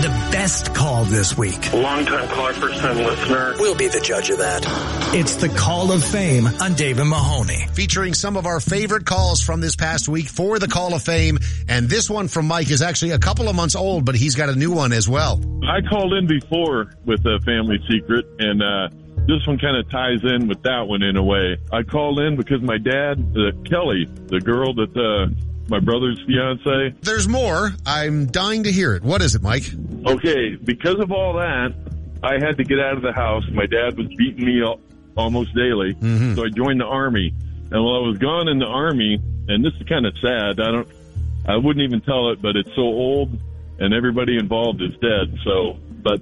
the best call this week. Long-time caller, first-time listener. We'll be the judge of that. It's the Call of Fame on Dave and Mahoney. Featuring some of our favorite calls from this past week for the Call of Fame. And this one from Mike is actually a couple of months old, but he's got a new one as well. I called in before with a family secret, and this one kind of ties in with that one in a way. I called in because my dad, Kelly, the girl that my brother's fiance. There's more. I'm dying to hear it. What is it, Mike? Okay, because of all that, I had to get out of the house. My dad was beating me almost daily, so I joined the Army. And while I was gone in the Army, and this is kind of sad, I wouldn't even tell it, but it's so old, and everybody involved is dead. So, but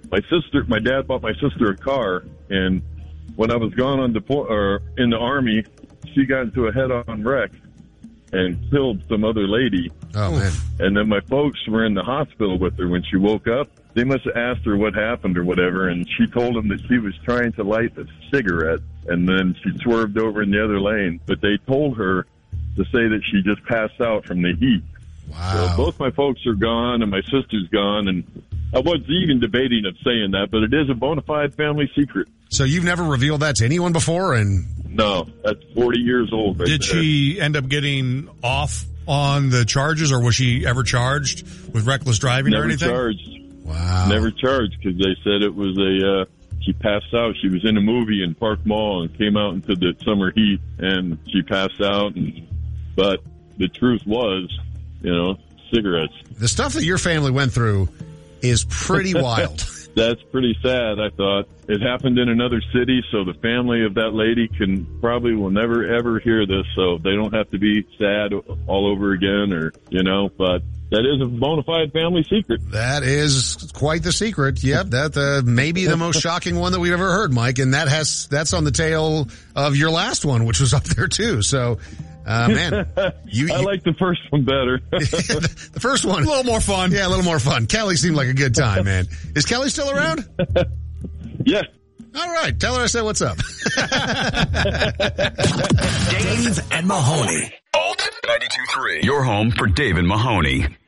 my dad bought my sister a car, and when I was gone on in the Army, she got into a head-on wreck and killed some other lady. Oh, man. And then my folks were in the hospital with her when she woke up. They must have asked her what happened or whatever, and she told them that she was trying to light a cigarette, and then she swerved over in the other lane. But they told her to say that she just passed out from the heat. Wow. So both my folks are gone, and my sister's gone, and I was even debating of saying that, but it is a bona fide family secret. So you've never revealed that to anyone before? And no, that's 40 years old right Did there. she end up getting off on the charges, or was she ever charged with reckless driving or anything? Never charged. Wow. Never charged because they said it was she passed out. She was in a movie in Park Mall and came out into the summer heat, and she passed out. But the truth was, cigarettes. The stuff that your family went through is pretty wild. That's pretty sad, I thought. It happened in another city, so the family of that lady will never, ever hear this, so they don't have to be sad all over again but that is a bona fide family secret. That is quite the secret. Yep, that may be the most shocking one that we've ever heard, Mike, and that's on the tail of your last one, which was up there too, so... man, I like the first one better. The first one. A little more fun. Yeah, a little more fun. Kelly seemed like a good time, man. Is Kelly still around? Yeah. All right. Tell her I said what's up. Dave and Mahoney. Alt 92.3. Your home for Dave and Mahoney.